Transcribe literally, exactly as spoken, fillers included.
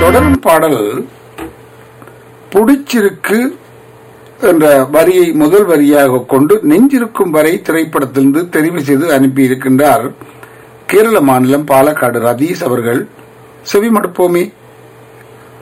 தொடரும் பாடல் புடிச்சிருக்கு என்ற வரியை முதல் வரியாக கொண்டு நெஞ்சிருக்கும் வரை திரைப்படத்திலிருந்து தெரிவு செய்து அனுப்பியிருக்கின்றார் கேரள மாநிலம் பாலக்காடு ரதீஷ் அவர்கள். செவி மடுப்போமே.